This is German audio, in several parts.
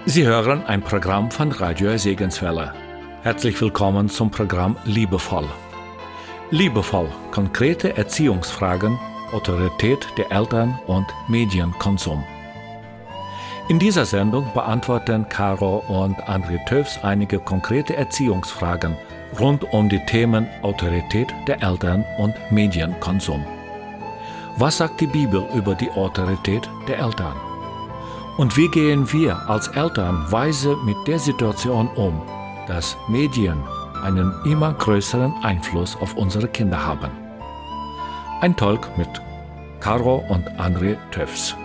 Sie hören ein Programm von Radio Segenswelle. Herzlich willkommen zum Programm Liebevoll. Liebevoll, konkrete Erziehungsfragen, Autorität der Eltern und Medienkonsum. In dieser Sendung beantworten Caro und André Töfs einige konkrete Erziehungsfragen rund um die Themen Autorität der Eltern und Medienkonsum. Was sagt die Bibel über die Autorität der Eltern? Und wie gehen wir als Eltern weise mit der Situation um, dass Medien einen immer größeren Einfluss auf unsere Kinder haben? Ein Talk mit Caro und André Töfs.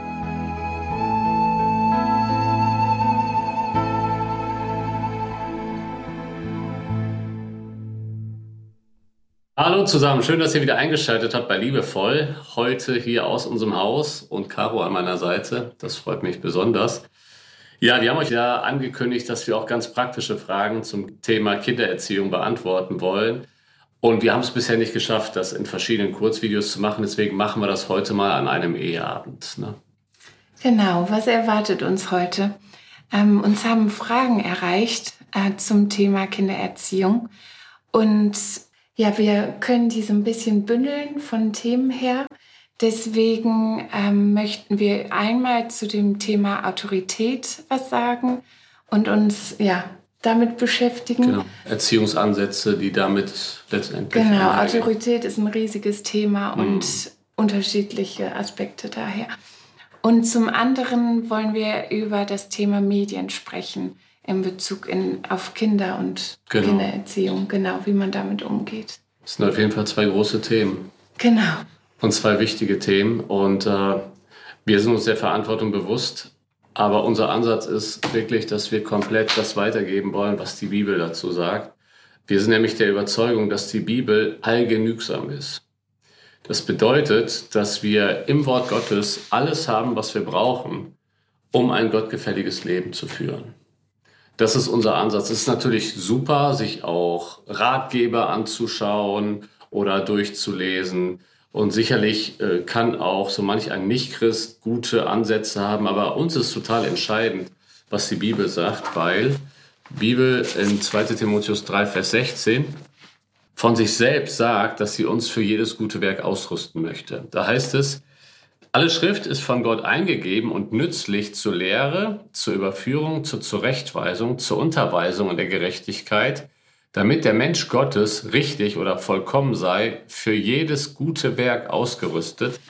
Hallo zusammen, schön, dass ihr wieder eingeschaltet habt bei Liebevoll. Heute hier aus unserem Haus und Caro an meiner Seite. Das freut mich besonders. Ja, wir haben euch ja angekündigt, dass wir auch ganz praktische Fragen zum Thema Kindererziehung beantworten wollen. Und wir haben es bisher nicht geschafft, das in verschiedenen Kurzvideos zu machen. Deswegen machen wir das heute mal an einem Eheabend. Ne? Genau, was erwartet uns heute? Uns haben Fragen erreicht zum Thema Kindererziehung. Und ja, wir können die so ein bisschen bündeln von Themen her. Deswegen möchten wir einmal zu dem Thema Autorität was sagen und uns damit beschäftigen. Genau, Erziehungsansätze, die damit letztendlich... Genau, Autorität ist ein riesiges Thema und unterschiedliche Aspekte daher. Und zum anderen wollen wir über das Thema Medien sprechen. In Bezug auf Kinder und Kindererziehung, genau, wie man damit umgeht. Das sind auf jeden Fall zwei große Themen. Genau. Und zwei wichtige Themen. Und wir sind uns der Verantwortung bewusst. Aber unser Ansatz ist wirklich, dass wir komplett das weitergeben wollen, was die Bibel dazu sagt. Wir sind nämlich der Überzeugung, dass die Bibel allgenügsam ist. Das bedeutet, dass wir im Wort Gottes alles haben, was wir brauchen, um ein gottgefälliges Leben zu führen. Das ist unser Ansatz. Es ist natürlich super, sich auch Ratgeber anzuschauen oder durchzulesen. Und sicherlich kann auch so manch ein Nichtchrist gute Ansätze haben. Aber uns ist total entscheidend, was die Bibel sagt, weil die Bibel in 2 Timotheus 3, Vers 16 von sich selbst sagt, dass sie uns für jedes gute Werk ausrüsten möchte. Da heißt es, alle Schrift ist von Gott eingegeben und nützlich zur Lehre, zur Überführung, zur Zurechtweisung, zur Unterweisung in der Gerechtigkeit, damit der Mensch Gottes richtig oder vollkommen sei, für jedes gute Werk ausgerüstet.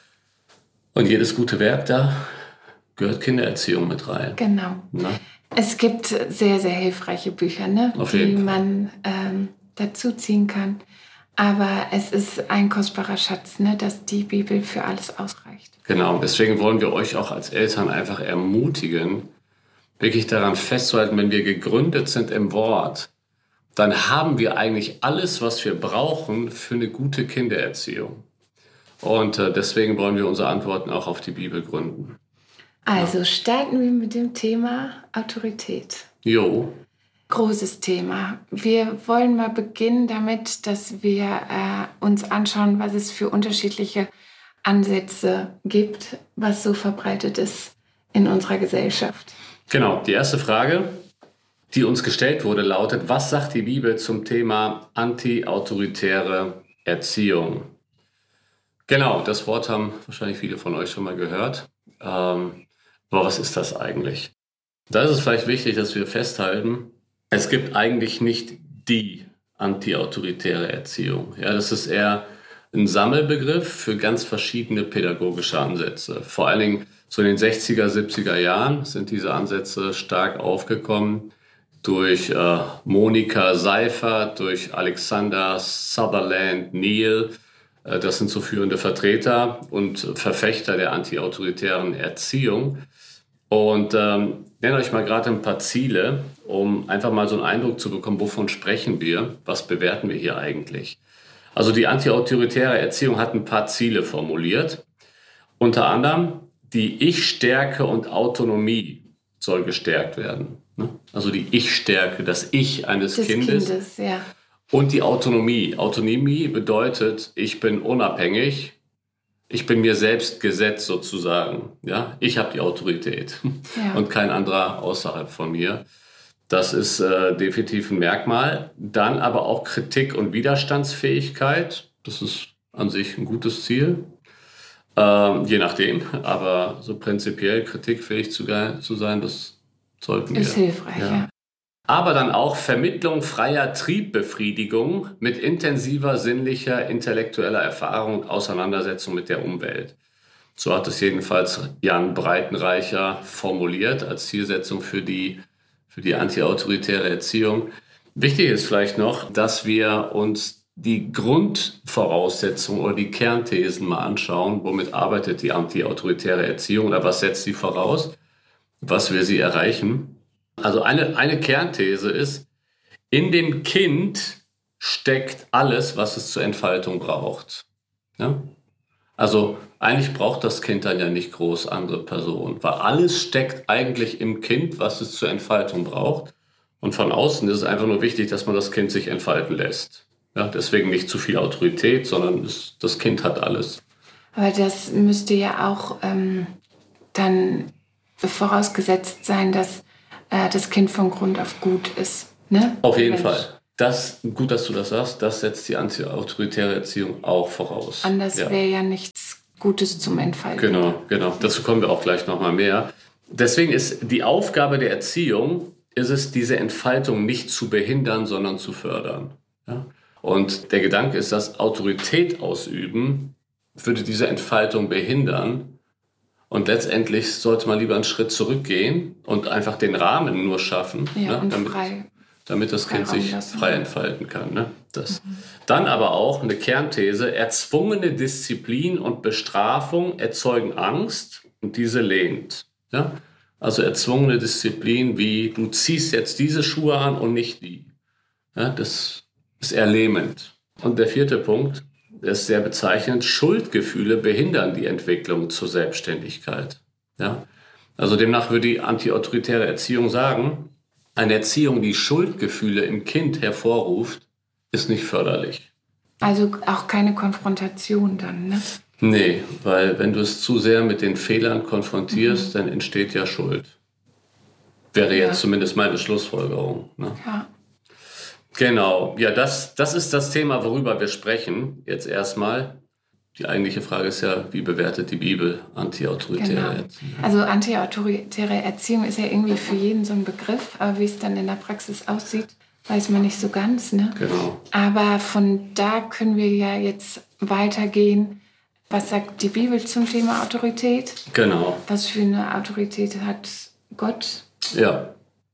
Und jedes gute Werk, da gehört Kindererziehung mit rein. Genau. Na? Es gibt sehr, sehr hilfreiche Bücher, die man dazu ziehen kann. Aber es ist ein kostbarer Schatz, dass die Bibel für alles ausreicht. Genau, deswegen wollen wir euch auch als Eltern einfach ermutigen, wirklich daran festzuhalten, wenn wir gegründet sind im Wort, dann haben wir eigentlich alles, was wir brauchen für eine gute Kindererziehung. Und deswegen wollen wir unsere Antworten auch auf die Bibel gründen. Also starten wir mit dem Thema Autorität. Jo. Großes Thema. Wir wollen mal beginnen damit, dass wir uns anschauen, was es für unterschiedliche Ansätze gibt, was so verbreitet ist in unserer Gesellschaft. Genau, die erste Frage, die uns gestellt wurde, lautet, was sagt die Bibel zum Thema anti-autoritäre Erziehung? Genau, das Wort haben wahrscheinlich viele von euch schon mal gehört. Aber was ist das eigentlich? Da ist es vielleicht wichtig, dass wir festhalten, es gibt eigentlich nicht die antiautoritäre Erziehung. Ja, das ist eher ein Sammelbegriff für ganz verschiedene pädagogische Ansätze. Vor allen Dingen so in den 60er, 70er Jahren sind diese Ansätze stark aufgekommen durch Monika Seifert, durch Alexander Sutherland Neill. Das sind so führende Vertreter und Verfechter der antiautoritären Erziehung. Und nenne euch mal gerade ein paar Ziele, um einfach mal so einen Eindruck zu bekommen, wovon sprechen wir, was bewerten wir hier eigentlich. Also die antiautoritäre Erziehung hat ein paar Ziele formuliert. Unter anderem die Ich-Stärke und Autonomie soll gestärkt werden. Ne? Also die Ich-Stärke, das Ich eines Kindes. Ja. Und die Autonomie. Autonomie bedeutet, ich bin unabhängig, Ich bin mir selbst gesetzt sozusagen. Ja? Ich habe die Autorität und kein anderer außerhalb von mir. Das ist definitiv ein Merkmal. Dann aber auch Kritik und Widerstandsfähigkeit. Das ist an sich ein gutes Ziel. Je nachdem. Aber so prinzipiell kritikfähig zu sein, das sollten wir. Ist hilfreich, ja. Aber dann auch Vermittlung freier Triebbefriedigung mit intensiver sinnlicher, intellektueller Erfahrung und Auseinandersetzung mit der Umwelt. So hat es jedenfalls Jan Breitenreicher formuliert als Zielsetzung für die antiautoritäre Erziehung. Wichtig ist vielleicht noch, dass wir uns die Grundvoraussetzungen oder die Kernthesen mal anschauen. Womit arbeitet die antiautoritäre Erziehung oder was setzt sie voraus? Was will sie erreichen? Also eine Kernthese ist, in dem Kind steckt alles, was es zur Entfaltung braucht. Ja? Also eigentlich braucht das Kind dann ja nicht groß andere Personen, weil alles steckt eigentlich im Kind, was es zur Entfaltung braucht. Und von außen ist es einfach nur wichtig, dass man das Kind sich entfalten lässt. Ja? Deswegen nicht zu viel Autorität, sondern das Kind hat alles. Aber das müsste ja auch dann vorausgesetzt sein, dass das Kind von Grund auf gut ist. Ne? Auf jeden Fall. Gut, dass du das sagst. Das setzt die antiautoritäre Erziehung auch voraus. Anders wäre ja nichts Gutes zum Entfalten. Genau. Dazu kommen wir auch gleich nochmal mehr. Deswegen ist die Aufgabe der Erziehung, diese Entfaltung nicht zu behindern, sondern zu fördern. Ja? Und der Gedanke ist, dass Autorität ausüben würde diese Entfaltung behindern. Und letztendlich sollte man lieber einen Schritt zurückgehen und einfach den Rahmen nur schaffen, damit das Kind sich frei entfalten kann. Ne? Dann aber auch eine Kernthese, erzwungene Disziplin und Bestrafung erzeugen Angst und diese lähmt. Ja? Also erzwungene Disziplin wie, du ziehst jetzt diese Schuhe an und nicht die. Ja, das ist eher lähmend. Und der vierte Punkt, das ist sehr bezeichnend, Schuldgefühle behindern die Entwicklung zur Selbstständigkeit. Ja? Also demnach würde die antiautoritäre Erziehung sagen, eine Erziehung, die Schuldgefühle im Kind hervorruft, ist nicht förderlich. Also auch keine Konfrontation dann, ne? Nee, weil wenn du es zu sehr mit den Fehlern konfrontierst, dann entsteht ja Schuld. Wäre jetzt zumindest meine Schlussfolgerung. Ne? Ja. Genau, ja, das ist das Thema, worüber wir sprechen. Jetzt erstmal. Die eigentliche Frage ist ja, wie bewertet die Bibel antiautoritäre Erziehung? Also antiautoritäre Erziehung ist ja irgendwie für jeden so ein Begriff, aber wie es dann in der Praxis aussieht, weiß man nicht so ganz. Ne? Genau. Aber von da können wir ja jetzt weitergehen. Was sagt die Bibel zum Thema Autorität? Genau. Was für eine Autorität hat Gott? Ja.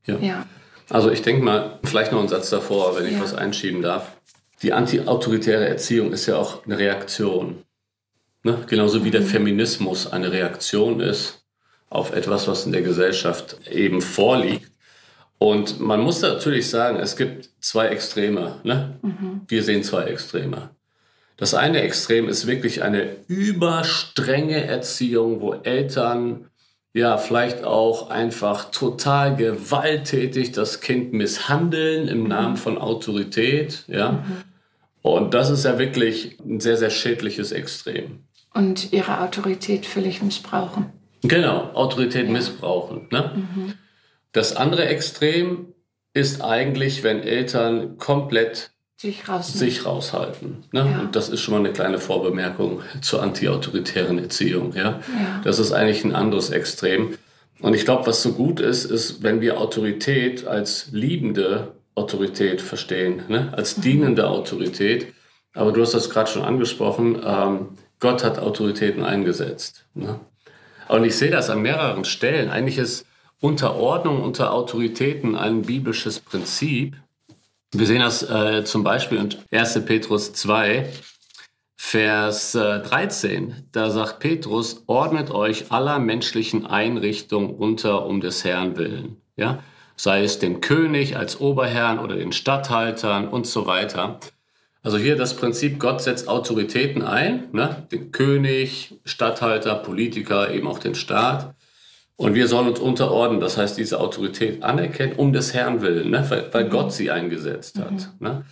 Also ich denke mal, vielleicht noch einen Satz davor, wenn ich was einschieben darf. Die antiautoritäre Erziehung ist ja auch eine Reaktion. Ne? Genauso wie der Feminismus eine Reaktion ist auf etwas, was in der Gesellschaft eben vorliegt. Und man muss natürlich sagen, es gibt zwei Extreme. Ne? Wir sehen zwei Extreme. Das eine Extrem ist wirklich eine überstrenge Erziehung, wo Eltern vielleicht auch einfach total gewalttätig das Kind misshandeln im Namen von Autorität. Ja? Und das ist ja wirklich ein sehr, sehr schädliches Extrem. Und ihre Autorität völlig missbrauchen. Genau, Autorität missbrauchen. Ne? Das andere Extrem ist eigentlich, wenn Eltern komplett sich raushalten. Ne? Ja. Und das ist schon mal eine kleine Vorbemerkung zur antiautoritären Erziehung. Ja? Das ist eigentlich ein anderes Extrem. Und ich glaube, was so gut ist, wenn wir Autorität als liebende Autorität verstehen, ne? Als dienende Autorität. Aber du hast das gerade schon angesprochen, Gott hat Autoritäten eingesetzt. Ne? Und ich sehe das an mehreren Stellen. Eigentlich ist Unterordnung unter Autoritäten ein biblisches Prinzip. Wir sehen das zum Beispiel in 1. Petrus 2, Vers 13. Da sagt Petrus, ordnet euch aller menschlichen Einrichtungen unter um des Herrn willen. Ja? Sei es dem König als Oberherrn oder den Statthaltern und so weiter. Also hier das Prinzip, Gott setzt Autoritäten ein, ne? Den König, Statthalter, Politiker, eben auch den Staat. Und wir sollen uns unterordnen, das heißt, diese Autorität anerkennen, um des Herrn willen, ne? Weil Gott sie eingesetzt hat. Ne?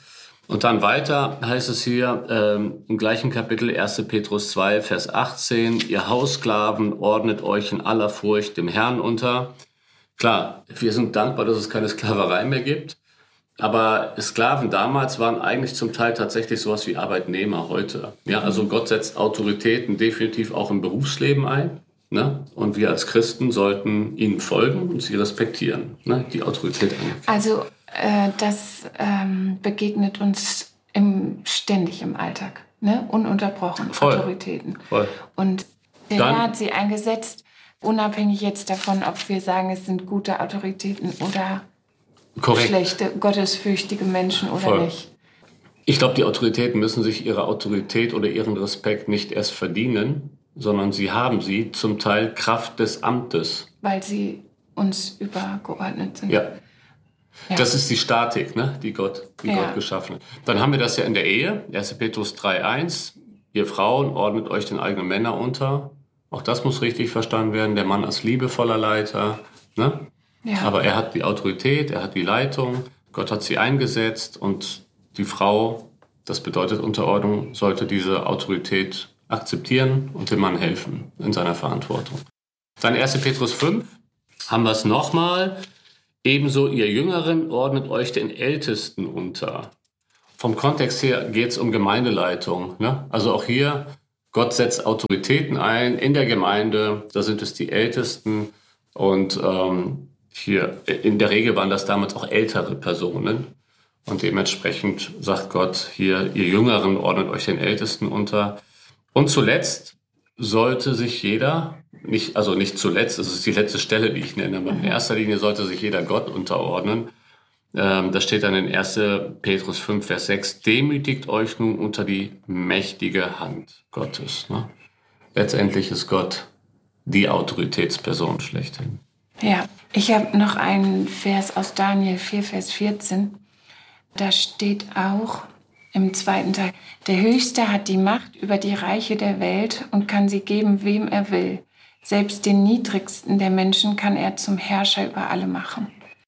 Und dann weiter heißt es hier im gleichen Kapitel 1. Petrus 2, Vers 18, ihr Haussklaven ordnet euch in aller Furcht dem Herrn unter. Klar, wir sind dankbar, dass es keine Sklaverei mehr gibt. Aber Sklaven damals waren eigentlich zum Teil tatsächlich sowas wie Arbeitnehmer heute. Ja, also Gott setzt Autoritäten definitiv auch im Berufsleben ein. Ne? Und wir als Christen sollten ihnen folgen und sie respektieren, ne? Die Autorität an. Also das begegnet uns ständig im Alltag, ne? Ununterbrochen, Voll. Autoritäten. Voll. Und der Herr hat sie eingesetzt, unabhängig jetzt davon, ob wir sagen, es sind gute Autoritäten oder Korrekt. schlechte, gottesfürchtige Menschen oder Voll. nicht. Ich glaube, die Autoritäten müssen sich ihre Autorität oder ihren Respekt nicht erst verdienen, sondern sie haben sie zum Teil Kraft des Amtes. Weil sie uns übergeordnet sind. Ja. Ja. Das ist die Statik, ne, die Gott geschaffen hat. Dann haben wir das ja in der Ehe, 1. Petrus 3,1. Ihr Frauen ordnet euch den eigenen Männern unter. Auch das muss richtig verstanden werden. Der Mann als liebevoller Leiter. Ne? Ja. Aber er hat die Autorität, er hat die Leitung. Gott hat sie eingesetzt. Und die Frau, das bedeutet Unterordnung, sollte diese Autorität akzeptieren und dem Mann helfen in seiner Verantwortung. Dann 1. Petrus 5 haben wir es nochmal. Ebenso ihr Jüngeren ordnet euch den Ältesten unter. Vom Kontext her geht es um Gemeindeleitung. Ne? Also auch hier, Gott setzt Autoritäten ein in der Gemeinde. Da sind es die Ältesten. Und hier in der Regel waren das damals auch ältere Personen. Und dementsprechend sagt Gott hier, ihr Jüngeren ordnet euch den Ältesten unter. Und zuletzt sollte sich jeder, nicht zuletzt, das ist die letzte Stelle, die ich nenne, aber in erster Linie sollte sich jeder Gott unterordnen. Das steht dann in 1. Petrus 5, Vers 6, demütigt euch nun unter die mächtige Hand Gottes. Ne? Letztendlich ist Gott die Autoritätsperson schlechthin. Ja, ich habe noch einen Vers aus Daniel 4, Vers 14. Da steht auch im zweiten Teil, der Höchste hat die Macht über die Reiche der Welt und kann sie geben, wem er will. Selbst den Niedrigsten der Menschen kann er zum Herrscher über alle machen.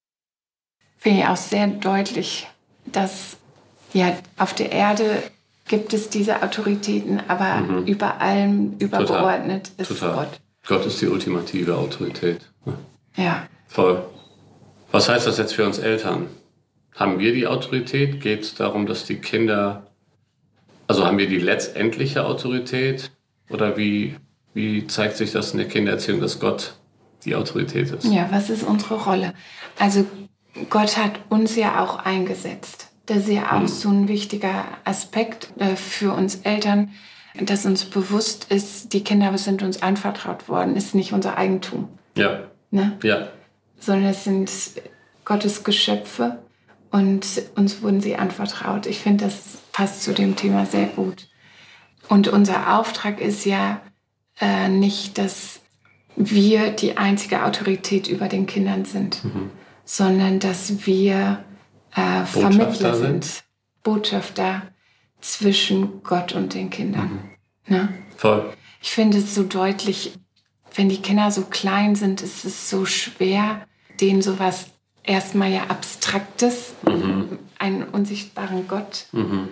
Finde ich auch sehr deutlich, dass ja auf der Erde gibt es diese Autoritäten, aber über allem übergeordnet ist Gott. Gott ist die ultimative Autorität. Ne? Ja. Voll. Was heißt das jetzt für uns Eltern? Haben wir die Autorität? Geht es darum, dass die Kinder, also haben wir die letztendliche Autorität? Oder wie zeigt sich das in der Kindererziehung, dass Gott die Autorität ist? Ja, was ist unsere Rolle? Also Gott hat uns ja auch eingesetzt. Das ist ja auch so ein wichtiger Aspekt für uns Eltern, dass uns bewusst ist, die Kinder sind uns anvertraut worden, ist nicht unser Eigentum. Ja. Ne? Ja. Sondern es sind Gottes Geschöpfe. Und uns wurden sie anvertraut. Ich finde, das passt zu dem Thema sehr gut. Und unser Auftrag ist ja nicht, dass wir die einzige Autorität über den Kindern sind, sondern dass wir Vermittler sind. Botschafter zwischen Gott und den Kindern. Ne? Voll. Ich finde es so deutlich, wenn die Kinder so klein sind, ist es so schwer, denen sowas erstmal ja Abstraktes, einen unsichtbaren Gott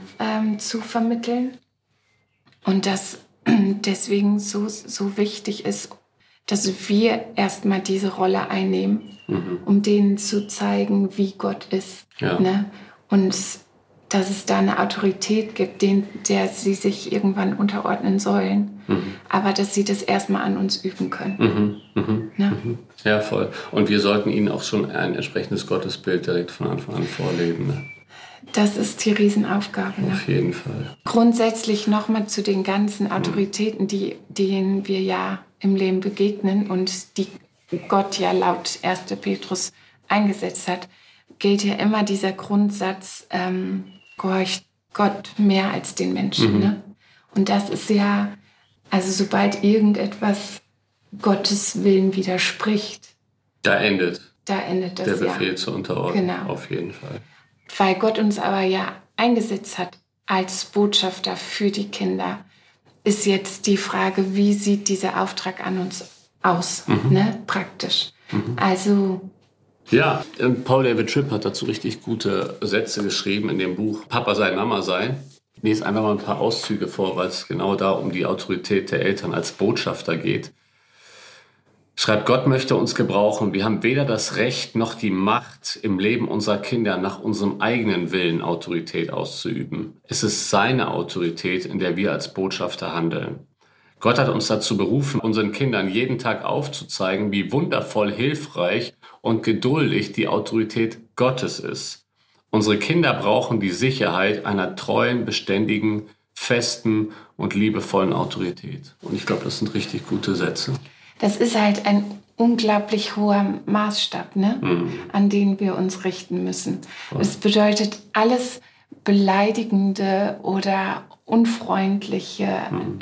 zu vermitteln. Und das deswegen so wichtig ist, dass wir erstmal diese Rolle einnehmen, um denen zu zeigen, wie Gott ist. Ja. Ne? Und dass es da eine Autorität gibt, der sie sich irgendwann unterordnen sollen, aber dass sie das erstmal an uns üben können. Ne? Ja, voll. Und wir sollten ihnen auch schon ein entsprechendes Gottesbild direkt von Anfang an vorleben. Ne? Das ist die Riesenaufgabe. Ne? Auf jeden Fall. Grundsätzlich nochmal zu den ganzen Autoritäten, denen wir ja im Leben begegnen und die Gott ja laut 1. Petrus eingesetzt hat, gilt ja immer dieser Grundsatz, gehorcht Gott mehr als den Menschen. Ne? Und das ist ja, also sobald irgendetwas Gottes Willen widerspricht, Da endet das der Befehl zur Unterordnung. Genau. Auf jeden Fall. Weil Gott uns aber ja eingesetzt hat als Botschafter für die Kinder, ist jetzt die Frage, wie sieht dieser Auftrag an uns aus, ne? Praktisch. Also Ja, Paul David Tripp hat dazu richtig gute Sätze geschrieben in dem Buch Papa sein, Mama sein. Ich lese einfach mal ein paar Auszüge vor, weil es genau da um die Autorität der Eltern als Botschafter geht. Schreibt, Gott möchte uns gebrauchen. Wir haben weder das Recht noch die Macht, im Leben unserer Kinder nach unserem eigenen Willen Autorität auszuüben. Es ist seine Autorität, in der wir als Botschafter handeln. Gott hat uns dazu berufen, unseren Kindern jeden Tag aufzuzeigen, wie wundervoll hilfreich und geduldig die Autorität Gottes ist. Unsere Kinder brauchen die Sicherheit einer treuen, beständigen, festen und liebevollen Autorität. Und ich glaube, das sind richtig gute Sätze. Das ist halt ein unglaublich hoher Maßstab, ne? An den wir uns richten müssen. Das bedeutet, alles Beleidigende oder Unfreundliche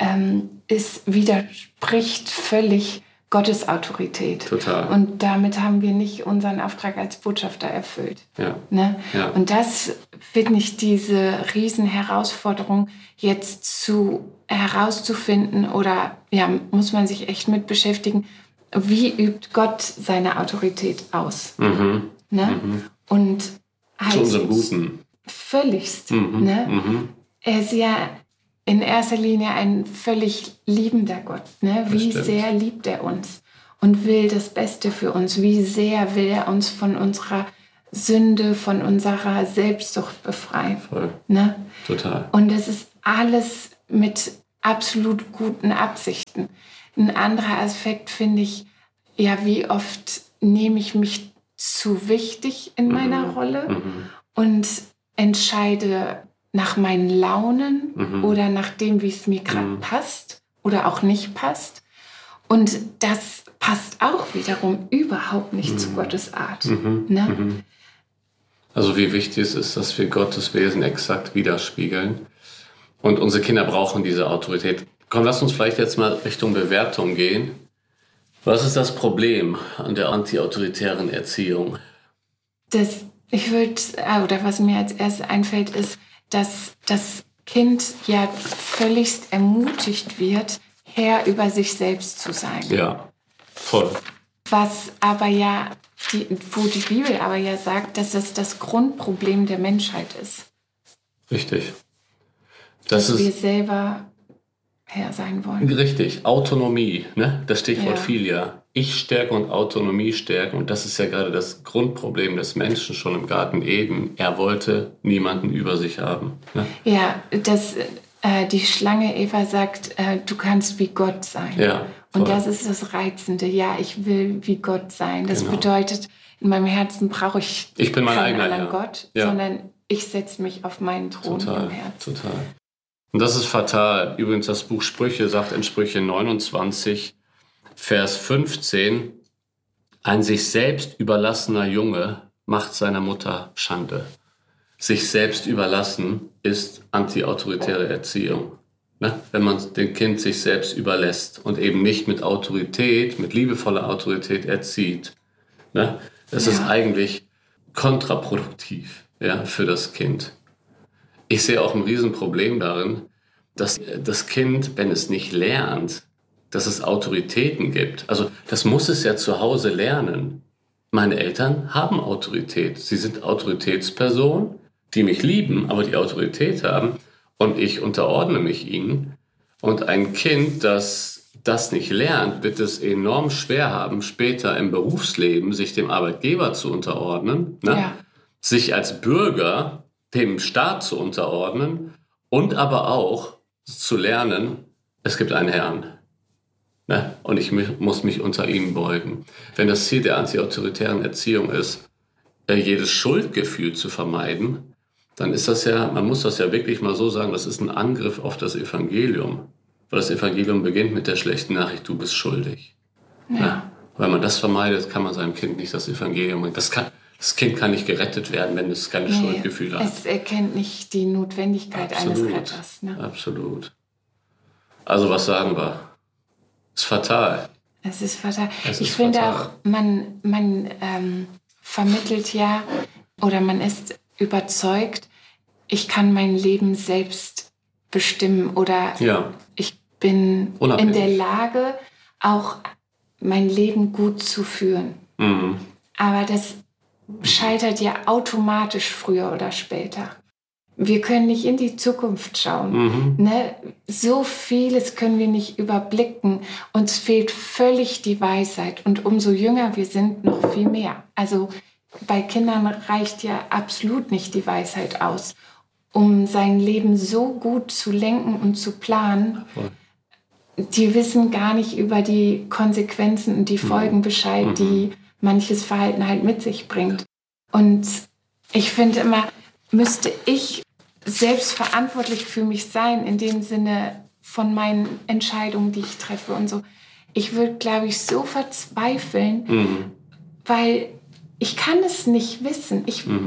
widerspricht völlig Gottes Autorität. Total. Und damit haben wir nicht unseren Auftrag als Botschafter erfüllt. Ja. Ne? Ja. Und das finde ich diese Riesenherausforderung jetzt herauszufinden oder muss man sich echt mit beschäftigen, wie übt Gott seine Autorität aus? Ne? Und halt zu unserem Guten. Völligst. Ne? Er ist ja in erster Linie ein völlig liebender Gott. Ne? Wie sehr liebt er uns und will das Beste für uns? Wie sehr will er uns von unserer Sünde, von unserer Selbstsucht befreien? Voll. Ne? Total. Und es ist alles mit absolut guten Absichten. Ein anderer Aspekt finde ich, wie oft nehme ich mich zu wichtig in meiner Rolle und entscheide nach meinen Launen oder nach dem, wie es mir gerade passt oder auch nicht passt. Und das passt auch wiederum überhaupt nicht zu Gottes Art. Ne? Also wie wichtig es ist, dass wir Gottes Wesen exakt widerspiegeln. Und unsere Kinder brauchen diese Autorität. Komm, lass uns vielleicht jetzt mal Richtung Bewertung gehen. Was ist das Problem an der antiautoritären Erziehung? Was mir als erstes einfällt, ist, dass das Kind ja völligst ermutigt wird, Herr über sich selbst zu sein. Ja, voll. Was aber wo die Bibel aber ja sagt, dass es das Grundproblem der Menschheit ist. Richtig. Dass wir selber Herr sein wollen. Richtig, Autonomie, ne? Das Stichwort fiel ja. Ich stärke und Autonomie stärken. Und das ist ja gerade das Grundproblem des Menschen schon im Garten Eden. Er wollte niemanden über sich haben. Ne? Ja, die Schlange Eva sagt, du kannst wie Gott sein. Ja, und das ist das Reizende. Ja, ich will wie Gott sein. Das bedeutet, in meinem Herzen brauche ich bin mein keinen eigener anderen Gott, sondern ich setze mich auf meinen Thron im Herzen. Total. Und das ist fatal. Übrigens, das Buch Sprüche sagt in Sprüche 29, Vers 15, ein sich selbst überlassener Junge macht seiner Mutter Schande. Sich selbst überlassen ist antiautoritäre Erziehung. Ne? Wenn man dem Kind sich selbst überlässt und eben nicht mit Autorität, mit liebevoller Autorität erzieht. Ne? Das ist eigentlich kontraproduktiv für das Kind. Ich sehe auch ein Riesenproblem darin, dass das Kind, wenn es nicht lernt, dass es Autoritäten gibt. Also das muss es ja zu Hause lernen. Meine Eltern haben Autorität. Sie sind Autoritätspersonen, die mich lieben, aber die Autorität haben. Und ich unterordne mich ihnen. Und ein Kind, das das nicht lernt, wird es enorm schwer haben, später im Berufsleben sich dem Arbeitgeber zu unterordnen, sich als Bürger dem Staat zu unterordnen und aber auch zu lernen, es gibt einen Herrn. Ne? Und ich muss mich unter ihm beugen. Wenn das Ziel der antiautoritären Erziehung ist, jedes Schuldgefühl zu vermeiden, dann ist das man muss das ja wirklich mal so sagen, das ist ein Angriff auf das Evangelium. Weil das Evangelium beginnt mit der schlechten Nachricht, du bist schuldig. Ja. Ne? Weil man das vermeidet, kann man seinem Kind nicht das Evangelium bringen. Das Kind kann nicht gerettet werden, wenn es keine Schuldgefühle hat. Es erkennt nicht die Notwendigkeit eines Retters. Ne? Absolut. Also was sagen wir? Es ist fatal. Es ist fatal. Ich finde auch, man vermittelt oder man ist überzeugt, ich kann mein Leben selbst bestimmen oder ich bin in der Lage, auch mein Leben gut zu führen. Aber das scheitert ja automatisch früher oder später. Wir können nicht in die Zukunft schauen. Ne? So vieles können wir nicht überblicken. Uns fehlt völlig die Weisheit. Und umso jünger wir sind, noch viel mehr. Also bei Kindern reicht ja absolut nicht die Weisheit aus, um sein Leben so gut zu lenken und zu planen. Die wissen gar nicht über die Konsequenzen und die Folgen Bescheid, die manches Verhalten halt mit sich bringt. Und ich finde immer, müsste ich selbst verantwortlich für mich sein, in dem Sinne von meinen Entscheidungen, die ich treffe und so. Ich würde, glaube ich, so verzweifeln, weil ich kann es nicht wissen.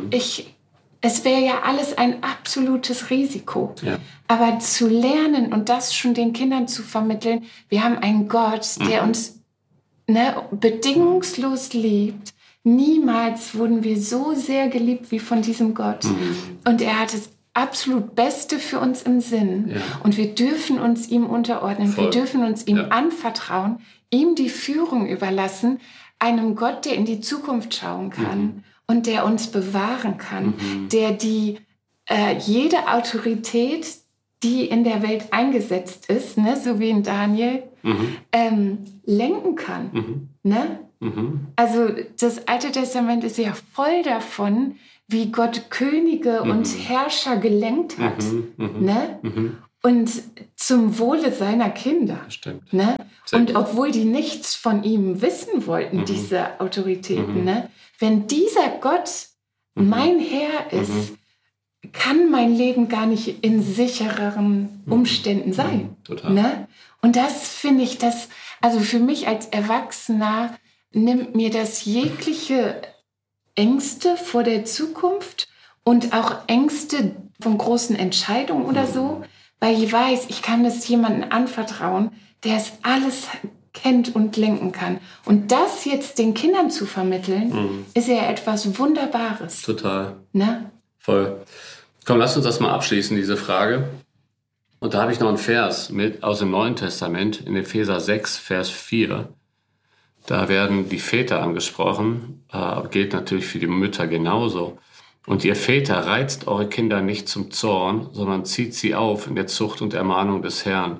Es wäre ja alles ein absolutes Risiko. Ja. Aber zu lernen und das schon den Kindern zu vermitteln, wir haben einen Gott, der uns bedingungslos liebt. Niemals wurden wir so sehr geliebt wie von diesem Gott. Und er hat das absolut Beste für uns im Sinn. Ja. Und wir dürfen uns ihm unterordnen. Voll. Wir dürfen uns ihm anvertrauen, ihm die Führung überlassen, einem Gott, der in die Zukunft schauen kann und der uns bewahren kann, der jede Autorität, die in der Welt eingesetzt ist, ne, so wie in Daniel, lenken kann. Ne? Also das Alte Testament ist ja voll davon, wie Gott Könige und Herrscher gelenkt hat. Ne? Und zum Wohle seiner Kinder. Stimmt. Ne? Und obwohl die nichts von ihm wissen wollten, diese Autoritäten. Ne? Wenn dieser Gott mein Herr ist, kann mein Leben gar nicht in sichereren Umständen sein. Total. Ne? Und das finde ich, also für mich als Erwachsener nimmt mir das jegliche Ängste vor der Zukunft und auch Ängste von großen Entscheidungen oder so, weil ich weiß, ich kann das jemandem anvertrauen, der es alles kennt und lenken kann. Und das jetzt den Kindern zu vermitteln, ist ja etwas Wunderbares. Total. Ne? Voll. Komm, lass uns das mal abschließen, diese Frage. Und da habe ich noch einen Vers aus dem Neuen Testament, in Epheser 6, Vers 4. Da werden die Väter angesprochen, gilt natürlich für die Mütter genauso. Und ihr Väter, reizt eure Kinder nicht zum Zorn, sondern zieht sie auf in der Zucht und Ermahnung des Herrn.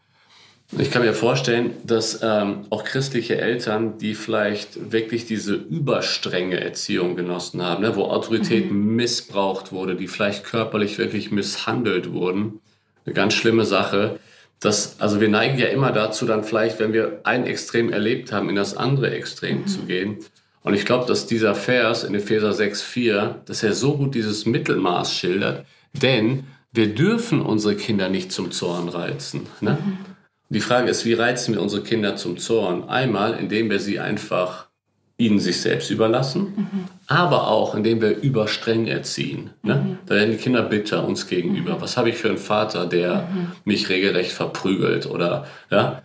Ich kann mir vorstellen, dass auch christliche Eltern, die vielleicht wirklich diese überstrenge Erziehung genossen haben, ne, wo Autorität missbraucht wurde, die vielleicht körperlich wirklich misshandelt wurden, eine ganz schlimme Sache. Also wir neigen ja immer dazu, dann vielleicht, wenn wir ein Extrem erlebt haben, in das andere Extrem zu gehen. Und ich glaube, dass dieser Vers in Epheser 6,4, dass er so gut dieses Mittelmaß schildert, denn wir dürfen unsere Kinder nicht zum Zorn reizen. Ne? Die Frage ist, wie reizen wir unsere Kinder zum Zorn? Einmal, indem wir sie einfach ihnen sich selbst überlassen, aber auch, indem wir überstreng erziehen. Ne? Da werden die Kinder bitter uns gegenüber. Was habe ich für einen Vater, der mich regelrecht verprügelt? Oder, ja?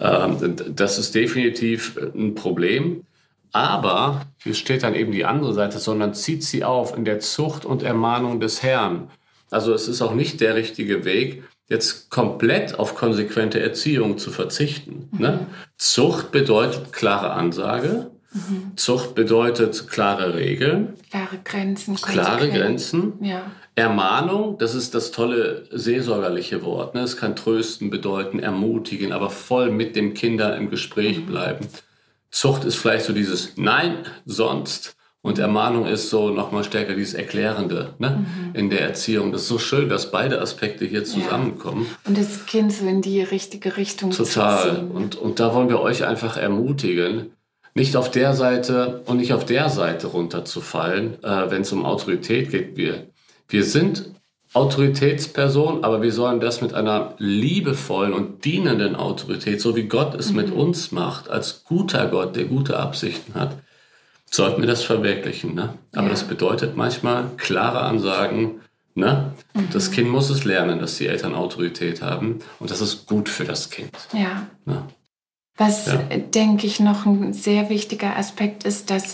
Das ist definitiv ein Problem. Aber hier steht dann eben die andere Seite, sondern zieht sie auf in der Zucht und Ermahnung des Herrn. Also es ist auch nicht der richtige Weg, jetzt komplett auf konsequente Erziehung zu verzichten. Ne? Zucht bedeutet klare Ansage. Zucht bedeutet klare Regeln. Klare Grenzen. Klare Grenzen. Ja. Ermahnung, das ist das tolle seelsorgerliche Wort. Ne? Es kann trösten bedeuten, ermutigen, aber voll mit dem Kinder im Gespräch bleiben. Zucht ist vielleicht so dieses Nein, sonst. Und Ermahnung ist so nochmal stärker dieses Erklärende, ne? In der Erziehung. Das ist so schön, dass beide Aspekte hier zusammenkommen. Und das Kind so in die richtige Richtung zu ziehen. Total. Und da wollen wir euch einfach ermutigen, nicht auf der Seite und nicht auf der Seite runterzufallen, wenn es um Autorität geht. Wir sind Autoritätsperson, aber wir sollen das mit einer liebevollen und dienenden Autorität, so wie Gott es mit uns macht, als guter Gott, der gute Absichten hat, sollten wir das verwirklichen. Ne? Aber das bedeutet manchmal klare Ansagen. Ne? Das Kind muss es lernen, dass die Eltern Autorität haben. Und das ist gut für das Kind. Ja. Ne? Was, denke ich, noch ein sehr wichtiger Aspekt ist, dass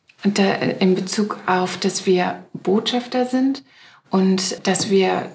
in Bezug auf, dass wir Botschafter sind und dass wir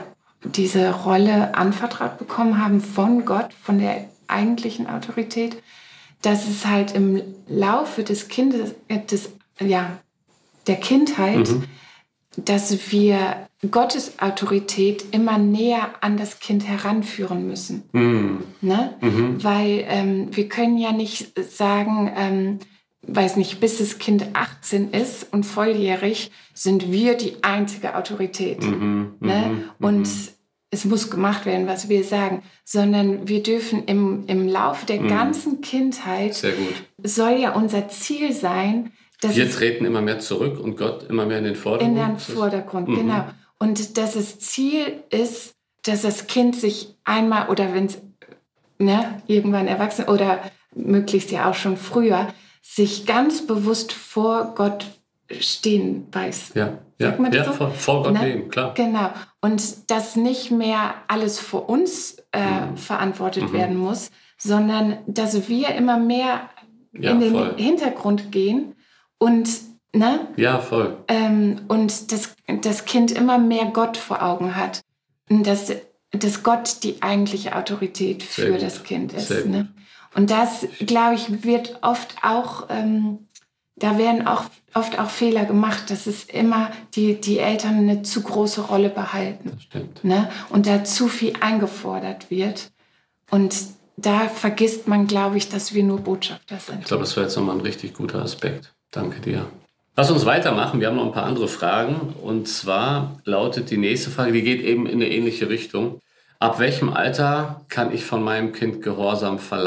diese Rolle anvertraut bekommen haben von Gott, von der eigentlichen Autorität, dass es halt im Laufe des der Kindheit, dass wir Gottes Autorität immer näher an das Kind heranführen müssen. Ne? Weil wir können ja nicht sagen, weiß nicht, bis das Kind 18 ist und volljährig, sind wir die einzige Autorität. Ne? Und es muss gemacht werden, was wir sagen, sondern wir dürfen im Laufe der ganzen Kindheit, sehr gut, soll ja unser Ziel sein, dass wir treten immer mehr zurück und Gott immer mehr in den Vordergrund. In den Vordergrund, genau. Und dass das Ziel ist, dass das Kind sich einmal oder wenn es irgendwann erwachsen oder möglichst ja auch schon früher, sich ganz bewusst vor Gott stehen weiß. Ja, Sagt man das so? vor Gott leben, klar. Genau. Und dass nicht mehr alles vor uns verantwortet werden muss, sondern dass wir immer mehr in den Hintergrund gehen und ja, voll. Und das Kind immer mehr Gott vor Augen hat. Und dass Gott die eigentliche Autorität für das Kind ist. Ne? Und das, glaube ich, wird oft auch, da werden auch oft auch Fehler gemacht, dass es immer die Eltern eine zu große Rolle behalten. Das stimmt. Ne? Und da zu viel eingefordert wird. Und da vergisst man, glaube ich, dass wir nur Botschafter sind. Ich glaube, das war jetzt nochmal ein richtig guter Aspekt. Danke dir. Lass uns weitermachen. Wir haben noch ein paar andere Fragen. Und zwar lautet die nächste Frage, die geht eben in eine ähnliche Richtung. Ab welchem Alter kann ich von meinem Kind Gehorsam verlangen?